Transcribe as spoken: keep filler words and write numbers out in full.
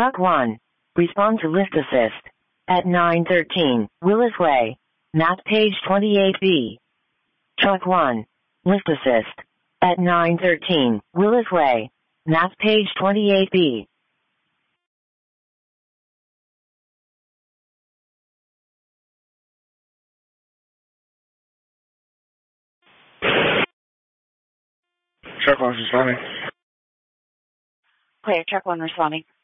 Truck one. Respond to list assist. At nine thirteen, Willis Way. Map page twenty-eight B. Truck one. List assist. At nine thirteen, Willis Way. Map page twenty-eight B. Truck one responding. Clear, truck one responding.